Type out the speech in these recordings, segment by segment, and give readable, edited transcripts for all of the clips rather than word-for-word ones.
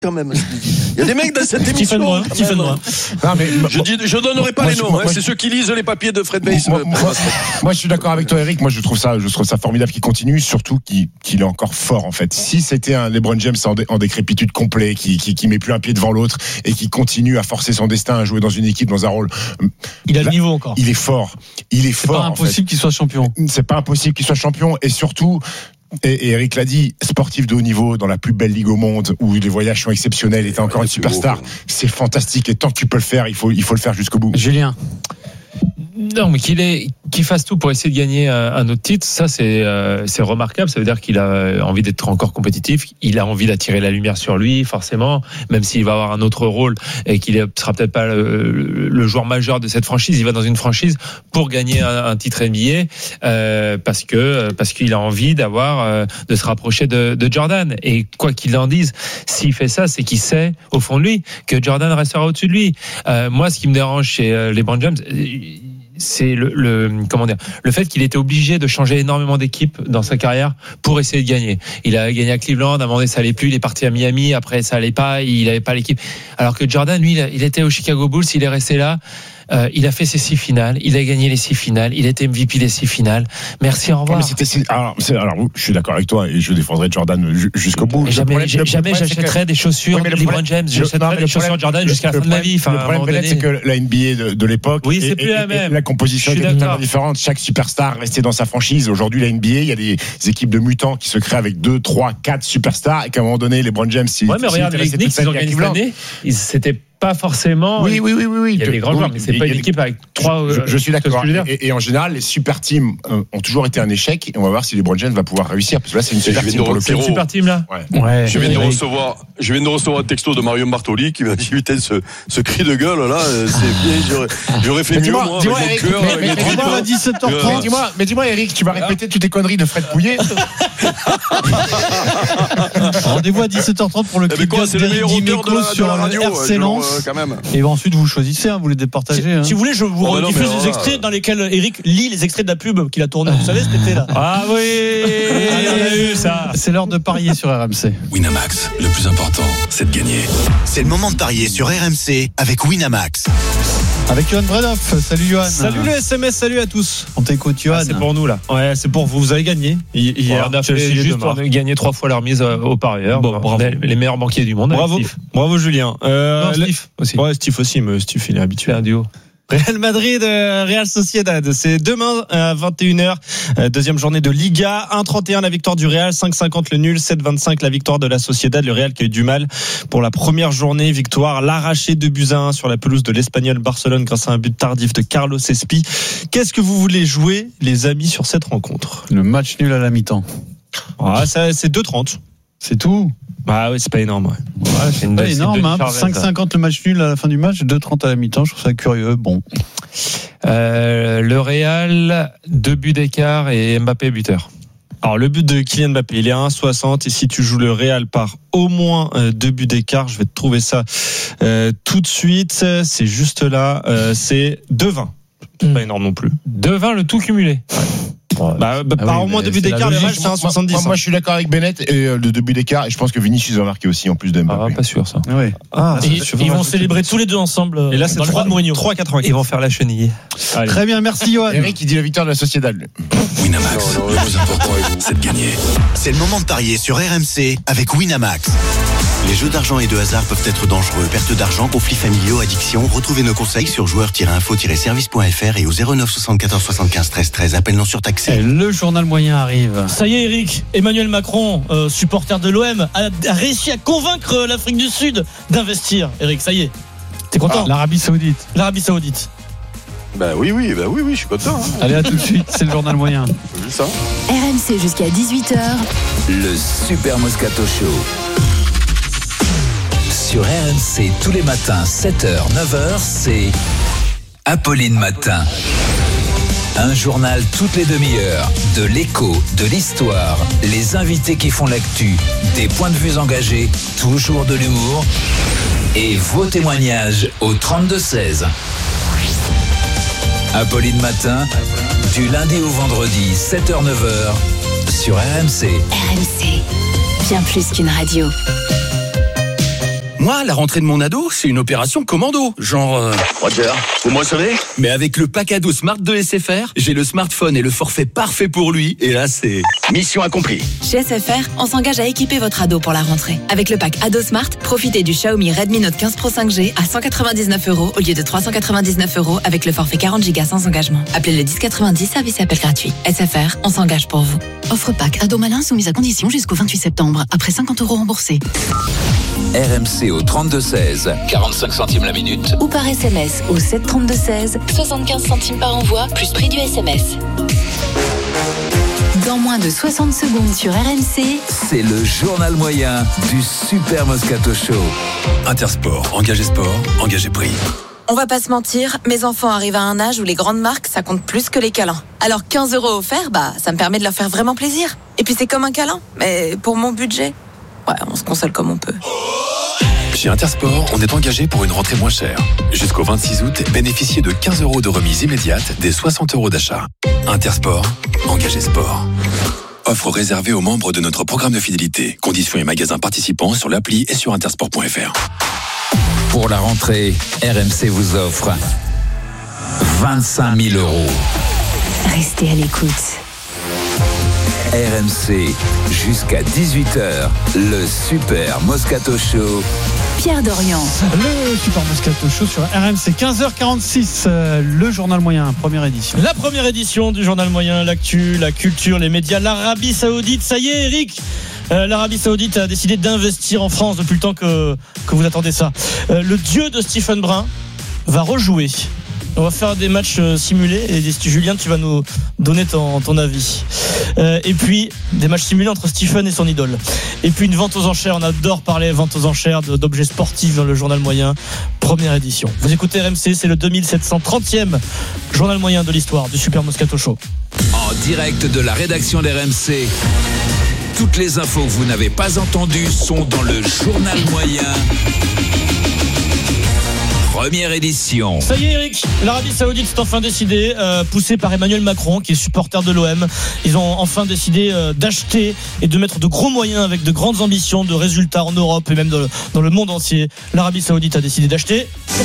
quand même. Il y a des mecs dans cette émission. Non, mais je donnerai pas les noms. C'est ceux qui lisent les papiers de Fred Weiss. Moi, je suis d'accord avec toi, Eric. Moi, je trouve ça formidable qu'il continue, surtout qu'il est encore fort, en fait. Si c'était un LeBron James en décrépitude complet, qui met plus un pied devant l'autre et qui continue à forcer son destin à jouer dans une équipe, dans un rôle. Il a le niveau encore. Il est fort. C'est pas impossible qu'il soit champion. C'est pas impossible qu'il soit champion, et surtout. Et Eric l'a dit, sportif de haut niveau dans la plus belle ligue au monde où les voyages sont exceptionnels et t'es encore une superstar, c'est fantastique, et tant que tu peux le faire, il faut le faire jusqu'au bout. Julien. Non, mais qu'il fasse tout pour essayer de gagner un autre titre, ça c'est remarquable. Ça veut dire qu'il a envie d'être encore compétitif. Il a envie d'attirer la lumière sur lui, forcément, même s'il va avoir un autre rôle et qu'il sera peut-être pas le joueur majeur de cette franchise. Il va dans une franchise pour gagner un titre NBA parce qu'il a envie de se rapprocher de Jordan. Et quoi qu'il en dise, s'il fait ça, c'est qu'il sait au fond de lui que Jordan restera au-dessus de lui. Moi, ce qui me dérange chez LeBron James, c'est le fait qu'il était obligé de changer énormément d'équipe dans sa carrière pour essayer de gagner. Il a gagné à Cleveland, à un moment donné ça allait plus, il est parti à Miami, après ça allait pas, il avait pas l'équipe. Alors que Jordan, lui, il était au Chicago Bulls, il est resté là. Il a fait ses 6 finales, il a gagné les 6 finales, il était MVP des 6 finales. Merci, au revoir. Alors, je suis d'accord avec toi et je défendrai Jordan jusqu'au bout. Jamais j'achèterai des chaussures LeBron James, j'achèterai des chaussures Jordan jusqu'à la fin de ma vie. Le problème, c'est que la NBA de l'époque, c'est plus la même. La composition était totalement différente. Chaque superstar restait dans sa franchise. Aujourd'hui, la NBA, il y a des équipes de mutants qui se créent avec 2, 3, 4 superstars, et qu'à un moment donné, LeBron James, mais regarde, les Knicks, ils ont gagné cette année, c'était pas forcément. Oui. Il y a des grands joueurs, mais c'est pas une équipe avec 3. Je suis d'accord. Et en général, les super teams ont toujours été un échec. Et on va voir si LeBron James va pouvoir réussier. Parce que là, c'est une super team pour le C'est une super team là. Ouais. Je viens de recevoir un texto de Mario Martoli qui m'a dit putain, ce cri de gueule là, c'est bien. J'aurais fait mieux moi. Dis-moi, avec Eric, mon cœur, avec les tripes. À 17h30. Dis-moi, Eric, tu vas répéter toutes les conneries de Fred Pouillet. Rendez-vous à 17h30 pour le clip c'est le meilleur auteur de sur la radio, RC Lens. quand même. Et ensuite vous choisissez, vous les départagez. Si vous voulez, je vous rediffuse des extraits dans lesquels Eric lit les extraits de la pub qu'il a tourné. Vous savez cet été là. Ah oui, on a eu ça. C'est l'heure de parier sur RMC. Winamax, le plus important, c'est de gagner. C'est le moment de parier sur RMC avec Winamax. Avec Johan Bredoff. Salut Johan. Salut le SMS, salut à tous. On t'écoute Johan. C'est pour nous là. Ouais, c'est pour vous. Vous avez gagné. Hier, on a fait juste pour gagner 3 fois la remise aux parieurs. Bon, bravo. Les meilleurs banquiers du monde. Bravo Julien. Steve aussi. Ouais, Steve aussi, mais Steve il est habitué. C'est un duo. Real Madrid, Real Sociedad, c'est demain à 21h, deuxième journée de Liga, 1,31 la victoire du Real, 5,50 le nul, 7,25 la victoire de la Sociedad, le Real qui a eu du mal pour la première journée, victoire l'arraché 2-1 sur la pelouse de l'Espagnol Barcelone grâce à un but tardif de Carlos Espi. Qu'est-ce que vous voulez jouer les amis sur cette rencontre? Le match nul à la mi-temps. Ça, c'est 2,30. C'est tout. Ah oui, c'est pas énorme. Ouais. C'est pas énorme. 5,50 le match nul à la fin du match, 2,30 à la mi-temps. Je trouve ça curieux. Bon. Le Real, 2 buts d'écart et Mbappé buteur. Alors le but de Kylian Mbappé, il est à 1,60 et si tu joues le Real par au moins 2 buts d'écart, je vais te trouver ça tout de suite. C'est juste là, c'est 2,20. C'est pas énorme non plus. 2,20 le tout cumulé. Par au moins 2 buts d'écart, le Real c'est 1,70. Moi, je suis d'accord avec Bennett et le 2 buts d'écart, et je pense que Vinicius va marquer aussi en plus de Mbappé. Pas sûr ça. Oui. Ils vont célébrer tous les deux ensemble. Et là c'est 3,80. Ils vont faire la chenille. Très bien, merci Johan. Eric, il dit la victoire de la Sociedad. Winamax, le plus important, c'est de gagner. C'est le moment de parier sur RMC avec Winamax. Les jeux d'argent et de hasard peuvent être dangereux. Perte d'argent, conflits familiaux, addiction. Retrouvez nos conseils sur joueurs-info-service.fr et au 09 74 75 13 13. Appel non surtaxé. Le journal moyen arrive. Ça y est, Eric, Emmanuel Macron, supporter de l'OM, a réussi à convaincre l'Afrique du Sud d'investir. Eric, ça y est. T'es content? L'Arabie Saoudite. Oui, je suis content. Allez, à tout de suite, c'est le journal moyen. J'ai vu ça. RMC jusqu'à 18h. Le Super Moscato Show. Sur RMC, tous les matins, 7h, 9h, c'est Apolline Matin. Un journal toutes les demi-heures, de l'écho, de l'histoire, les invités qui font l'actu, des points de vue engagés, toujours de l'humour et vos témoignages au 32-16. Apolline Matin, du lundi au vendredi, 7h-9h, sur RMC. RMC, bien plus qu'une radio. Moi, la rentrée de mon ado, c'est une opération commando. Genre... Roger, vous me recevez ? Mais avec le pack ado Smart de SFR, j'ai le smartphone et le forfait parfait pour lui. Et là, c'est... Mission accomplie. Chez SFR, on s'engage à équiper votre ado pour la rentrée. Avec le pack Ado Smart, profitez du Xiaomi Redmi Note 15 Pro 5G à 199 € au lieu de 399 € avec le forfait 40 Go sans engagement. Appelez le 1090, service et appel gratuit. SFR, on s'engage pour vous. Offre pack Ado Malin soumise à condition jusqu'au 28 septembre, après 50 € remboursés. RMC au 32-16, 45 centimes la minute. Ou par SMS au 732-16, 75 centimes par envoi, plus prix du SMS. Dans moins de 60 secondes sur RMC, C'est le journal moyen du Super Moscato Show. Intersport, engagé sport, engagé prix. on va pas se mentir, mes enfants arrivent à un âge où les grandes marques, ça compte plus que les câlins. Alors 15 € offerts, ça me permet de leur faire vraiment plaisir. Et puis c'est comme un câlin, mais pour mon budget, ouais, on se console comme on peut. Chez Intersport, on est engagé pour une rentrée moins chère. Jusqu'au 26 août, bénéficiez de 15 € de remise immédiate des 60 € d'achat. Intersport, engagé sport. Offre réservée aux membres de notre programme de fidélité. Conditions et magasins participants sur l'appli et sur intersport.fr. Pour la rentrée, RMC vous offre 25 000 €. Restez à l'écoute. RMC, jusqu'à 18h, le Super Moscato Show. Pierre Dorian. Le Super Moscato Show sur RMC, 15h46, le journal moyen, première édition. La première édition du journal moyen, l'actu, la culture, les médias, l'Arabie Saoudite. Ça y est, Eric, l'Arabie Saoudite a décidé d'investir en France depuis le temps que vous attendez ça. Le dieu de Stephen Brun va rejouer. On va faire des matchs simulés et Julien, tu vas nous donner ton avis. Et puis des matchs simulés entre Stephen et son idole. Et puis une vente aux enchères, on adore parler vente aux enchères d'objets sportifs dans le journal moyen, première édition. Vous écoutez RMC, c'est le 2730e journal moyen de l'histoire du Super Moscato Show. En direct de la rédaction d'RMC, toutes les infos que vous n'avez pas entendues sont dans le journal moyen. Première édition. Ça y est, Eric, l'Arabie Saoudite s'est enfin décidée, poussée par Emmanuel Macron, qui est supporter de l'OM. Ils ont enfin décidé d'acheter et de mettre de gros moyens avec de grandes ambitions, de résultats en Europe et même dans le monde entier. L'Arabie Saoudite a décidé d'acheter.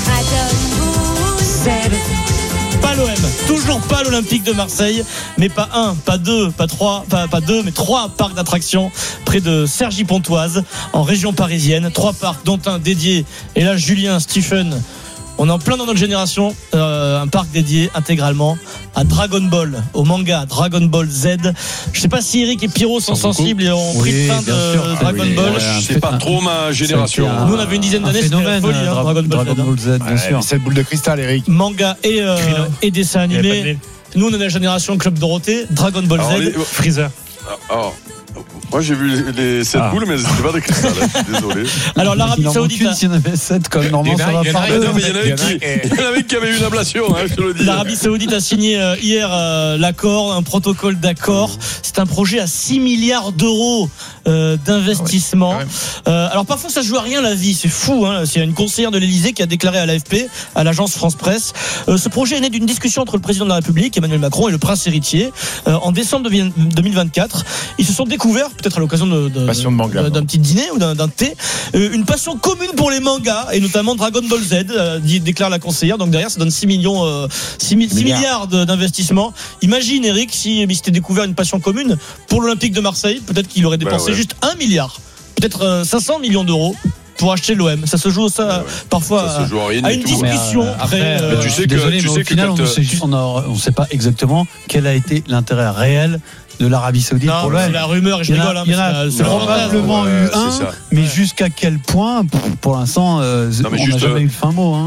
Pas l'OM, toujours pas l'Olympique de Marseille, mais pas un, pas deux, pas trois, pas deux, mais 3 parcs d'attractions près de Cergy-Pontoise, en région parisienne. 3 parcs, dont un dédié. Et là, Julien, Stephen, on est en plein dans notre génération, un parc dédié intégralement à Dragon Ball, au manga Dragon Ball Z. Je sais pas si Eric et Pierrot sont sensibles et ont pris le train de Dragon Ball. C'est pas trop ma génération. Nous, on avait une dizaine d'années, c'était la folie, Dragon Ball Z. Bien sûr. Cette boule de cristal, Eric. Manga et dessin animé. Nous, on est la génération Club Dorothée, Dragon Ball Z, Freezer. Alors, moi j'ai vu cette boule, mais c'était pas de cristal, je suis désolé. Alors l'Arabie Saoudite, s'il y en avait 7 comme normalement ça va faire Il y en avait qui avait eu une ablation, je te le dis. l'Arabie Saoudite a signé hier l'accord, un protocole d'accord. C'est un projet à 6 milliards d'euros d'investissement. Alors parfois ça joue à rien la vie, c'est fou. C'est une conseillère de l'Elysée qui a déclaré à l'AFP, à l'agence France Presse. Ce projet est né d'une discussion entre le président de la République, Emmanuel Macron, et le prince héritier en décembre 2024. Ils se sont découverts, peut-être à l'occasion d'un petit dîner ou d'un thé, une passion commune pour les mangas et notamment Dragon Ball Z, déclare la conseillère. Donc derrière ça donne 6 milliards d'investissement. Imagine Eric si s'était découvert une passion commune pour l'Olympique de Marseille, peut-être qu'il aurait dépensé juste 1 milliard, peut-être 500 millions d'euros pour acheter l'OM. Ça se joue parfois ça se joue à une discussion. Après, tu sais désolé, que mais au final, on ne sait pas exactement quel a été l'intérêt réel de l'Arabie Saoudite pour l'OM. C'est la rumeur et je rigole. Il y en a probablement eu un, mais jusqu'à quel point, pour l'instant, on n'a jamais eu le fin mot.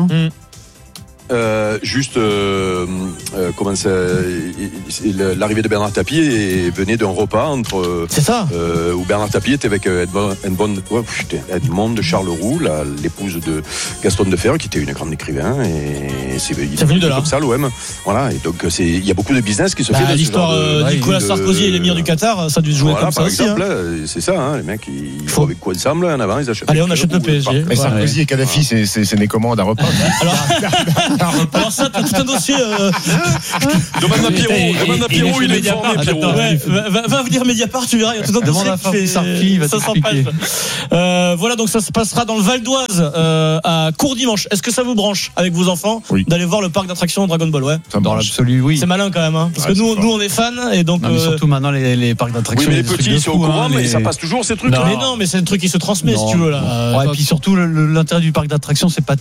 Comment ça, l'arrivée de Bernard Tapie venait d'un repas entre. C'est ça. Où Bernard Tapie était avec Edmond de Charleroux, l'épouse de Gaston Defferre, qui était une grande écrivain, et c'est venu de là. Comme ça, l'OM. Voilà, et donc il y a beaucoup de business qui se fait. L'histoire de Nicolas Sarkozy et l'émir du Qatar, ça a dû se jouer comme ça aussi. Par exemple, c'est ça, les mecs, ils font avec quoi ensemble en avant, ils achètent. Allez, on achète le PSG. Mais Sarkozy et Kadhafi, c'est né comment d'un repas. Alors. Alors ça, t'as tout un dossier. Demande à Pierrot, il est formé, Pierrot. Va venir Mediapart, tu verras, il y a tout un dossier. Demande à Fabrice Arfi, il va t'expliquer. Voilà, donc ça se passera dans le Val d'Oise à Courdimanche. Est-ce que ça vous branche avec vos enfants d'aller voir le parc d'attractions Dragon Ball? Ouais. Dans l'absolu, oui. C'est malin quand même, hein, parce que nous on est fans et donc. Non, mais surtout maintenant les parcs d'attractions. Oui, mais les petits ils sont au courant, mais ça passe toujours ces trucs. Mais non, mais c'est un truc qui se transmet si tu veux là. Et puis surtout l'intérêt du parc d'attractions, c'est pas